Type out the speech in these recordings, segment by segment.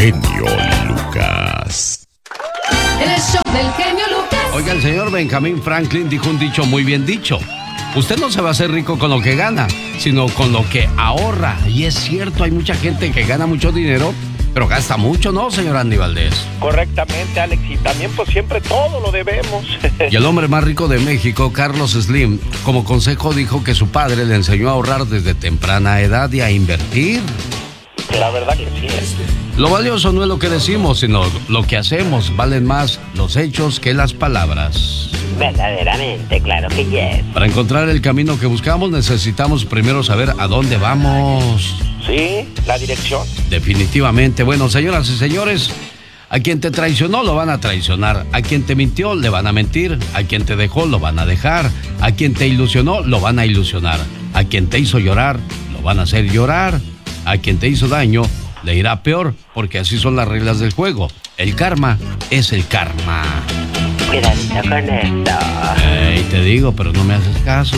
genio Lucas. El show del genio Lucas. Oiga, el señor Benjamin Franklin dijo un dicho muy bien dicho. Usted no se va a hacer rico con lo que gana, sino con lo que ahorra. Y es cierto, hay mucha gente que gana mucho dinero, pero gasta mucho, ¿no, señor Andy Valdés? Correctamente, Alex, y también pues siempre todo lo debemos. Y el hombre más rico de México, Carlos Slim, como consejo dijo que su padre le enseñó a ahorrar desde temprana edad y a invertir. La verdad que sí. Lo valioso no es lo que decimos, sino lo que hacemos. Valen más los hechos que las palabras. Verdaderamente, claro que yes. Para encontrar el camino que buscamos, necesitamos primero saber a dónde vamos. Sí, la dirección. Definitivamente. Bueno, señoras y señores, a quien te traicionó lo van a traicionar. A quien te mintió le van a mentir. A quien te dejó lo van a dejar. A quien te ilusionó lo van a ilusionar. A quien te hizo llorar lo van a hacer llorar. A quien te hizo daño le irá peor, porque así son las reglas del juego. El karma es el karma. Cuidadito con esto. Te digo, pero no me haces caso.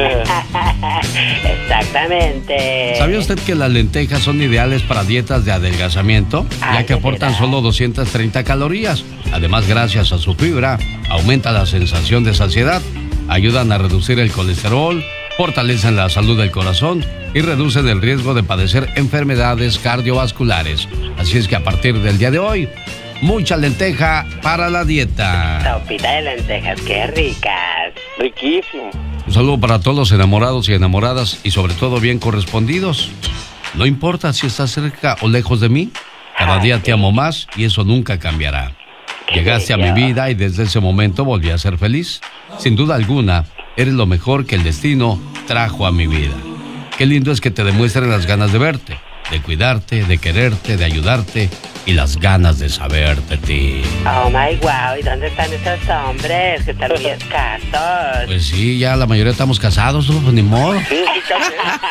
Exactamente. ¿Sabía usted que las lentejas son ideales para dietas de adelgazamiento? Ya que aportan solo 230 calorías. Además, gracias a su fibra, aumenta la sensación de saciedad, ayudan a reducir el colesterol, fortalecen la salud del corazón y reducen el riesgo de padecer enfermedades cardiovasculares. Así es que a partir del día de hoy, mucha lenteja para la dieta. Sopita de lentejas, qué ricas. Riquísimo. Un saludo para todos los enamorados y enamoradas y sobre todo bien correspondidos. No importa si estás cerca o lejos de mí, cada día te amo más y eso nunca cambiará. Llegaste a mi vida y desde ese momento volví a ser feliz. Sin duda alguna, eres lo mejor que el destino trajo a mi vida. Qué lindo es que te demuestren las ganas de verte, de cuidarte, de quererte, de ayudarte y las ganas de saber de ti. Oh my wow, ¿y dónde están esos hombres que están muy escasos? Pues sí, ya la mayoría estamos casados, ¿no? Pues ni modo. Sí,